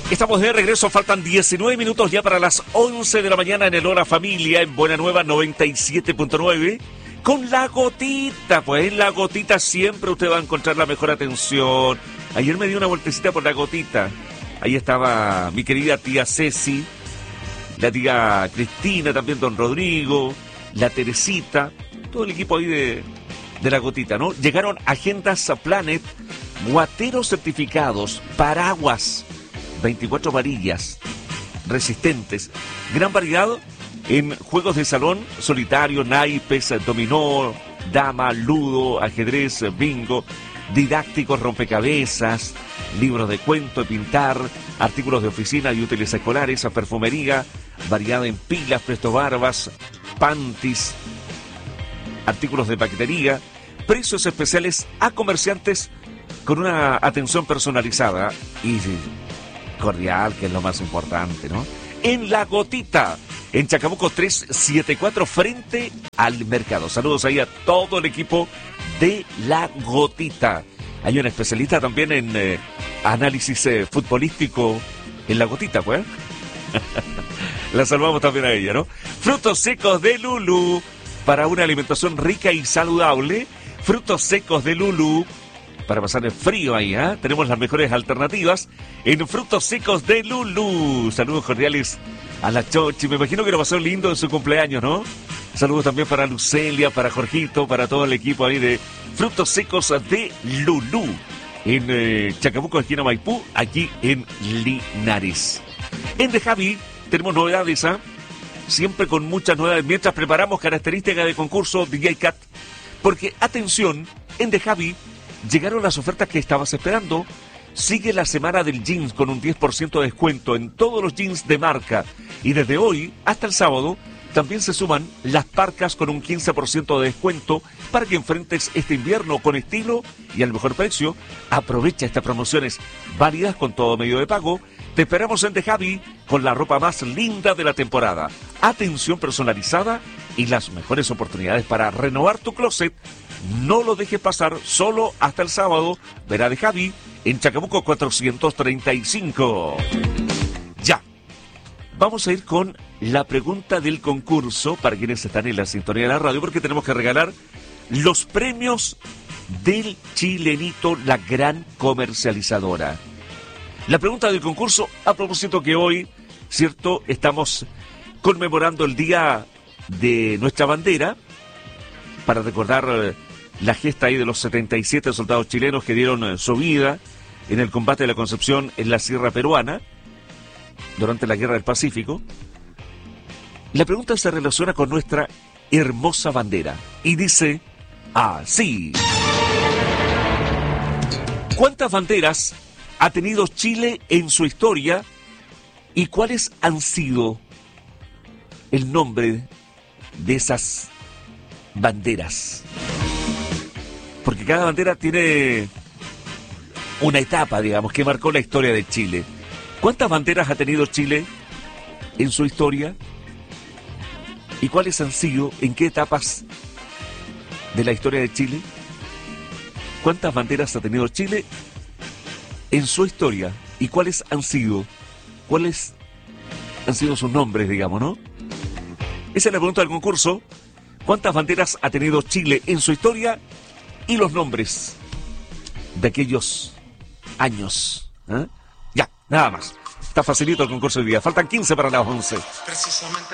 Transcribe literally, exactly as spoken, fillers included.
Estamos de regreso, faltan diecinueve minutos ya para las once de la mañana en el Hora Familia, en Buena Nueva noventa y siete punto nueve, con La Gotita. Pues en La Gotita siempre usted va a encontrar la mejor atención. Ayer me di una vueltecita por La Gotita. Ahí estaba mi querida tía Ceci, la tía Cristina, también don Rodrigo, la Teresita, todo el equipo ahí de, de La Gotita, ¿no? Llegaron Agendas Planet, guateros certificados, paraguas, veinticuatro varillas resistentes, gran variedad en juegos de salón, solitario, naipes, dominó, dama, ludo, ajedrez, bingo, didácticos, rompecabezas, libros de cuento, de pintar, artículos de oficina y útiles escolares, perfumería, variedad en pilas, prestobarbas, panties, artículos de paquetería, precios especiales a comerciantes con una atención personalizada y cordial, que es lo más importante, ¿no? En La Gotita, en Chacabuco trescientos setenta y cuatro, frente al mercado. Saludos ahí a todo el equipo de La Gotita. Hay una especialista también en eh, análisis eh, futbolístico en La Gotita, pues. La salvamos también a ella, ¿no? Frutos secos de Lulú, para una alimentación rica y saludable. Frutos secos de Lulú, para pasar el frío ahí, ¿eh? Tenemos las mejores alternativas en Frutos Secos de Lulú. Saludos cordiales a la Chochi. Me imagino que lo pasó lindo en su cumpleaños, ¿no? Saludos también para Lucelia, para Jorgito, para todo el equipo ahí de Frutos Secos de Lulú. En eh, Chacabuco, esquina Maipú, aquí en Linares. En The Javi tenemos novedades, ¿ah? ¿eh? Siempre con muchas novedades. Mientras preparamos características de concurso D J Cat. Porque, atención, en The Javi llegaron las ofertas que estabas esperando. Sigue la semana del jeans con un diez por ciento de descuento en todos los jeans de marca. Y desde hoy hasta el sábado también se suman las parcas con un quince por ciento de descuento para que enfrentes este invierno con estilo y al mejor precio. Aprovecha estas promociones válidas con todo medio de pago. Te esperamos en The Javi con la ropa más linda de la temporada. Atención personalizada y las mejores oportunidades para renovar tu closet. No lo dejes pasar, solo hasta el sábado. Verá The Javi en Chacabuco cuatrocientos treinta y cinco. Ya. Vamos a ir con la pregunta del concurso para quienes están en la sintonía de la radio, porque tenemos que regalar los premios del Chilenito, la gran comercializadora. La pregunta del concurso, a propósito que hoy, ¿cierto?, estamos conmemorando el día de nuestra bandera, para recordar la gesta ahí de los setenta y siete soldados chilenos que dieron su vida en el combate de la Concepción en la Sierra Peruana durante la Guerra del Pacífico. La pregunta se relaciona con nuestra hermosa bandera y dice así: ¿cuántas banderas ha tenido Chile en su historia y cuáles han sido el nombre de esas banderas? Porque cada bandera tiene una etapa, digamos, que marcó la historia de Chile. ¿Cuántas banderas ha tenido Chile en su historia? ¿Y cuáles han sido, en qué etapas de la historia de Chile? ¿Cuántas banderas ha tenido Chile en su historia? ¿Y cuáles han sido? ¿Cuáles han sido sus nombres, digamos, no? Esa es la pregunta del concurso. ¿Cuántas banderas ha tenido Chile en su historia? Y los nombres de aquellos años. ¿Eh? Ya, nada más. Está facilito el concurso hoy día. Faltan quince para las once. Precisamente.